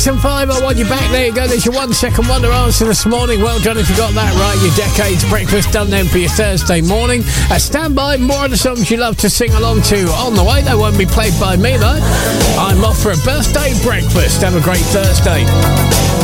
And 5, I want you back. There you go. There's your 1 second wonder answer this morning. Well done if you got that right. Your Decades breakfast done then for your Thursday morning. Stand by, more of the songs you love to sing along to on the way. They won't be played by me though. I'm off for a birthday breakfast. Have a great Thursday.